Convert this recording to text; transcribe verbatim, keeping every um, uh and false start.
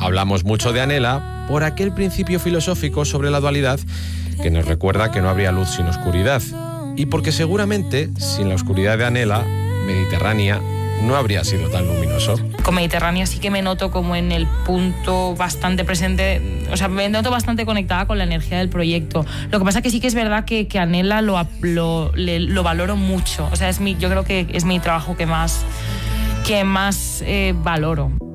hablamos mucho de Anhela por aquel principio filosófico sobre la dualidad que nos recuerda que no habría luz sin oscuridad. Y porque seguramente, sin la oscuridad de Anhela, Mediterránea no habría sido tan luminoso. Con Mediterránea sí que me noto como en el punto bastante presente, o sea, me noto bastante conectada con la energía del proyecto. Lo que pasa que sí que es verdad que, que Anhela lo, lo, le, lo valoro mucho. O sea, es mi, yo creo que es mi trabajo que más, que más eh, valoro.